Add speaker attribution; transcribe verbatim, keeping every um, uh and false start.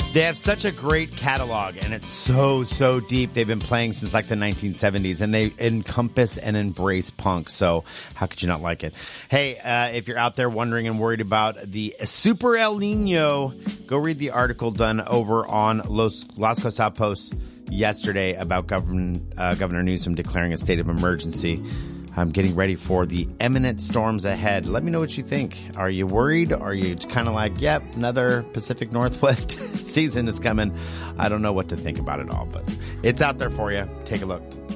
Speaker 1: They have such a great catalog, and it's so, so deep. They've been playing since like the nineteen seventies, and they encompass and embrace punk. So how could you not like it? Hey, uh, if you're out there wondering and worried about the Super El Nino, go read the article done over on Los, Las Coast Outpost yesterday about Governor, uh, Governor Newsom declaring a state of emergency. I'm getting ready for the imminent storms ahead. Let me know what you think. Are you worried? Are you kind of like, yep, another Pacific Northwest season is coming? I don't know what to think about it all, but it's out there for you. Take a look.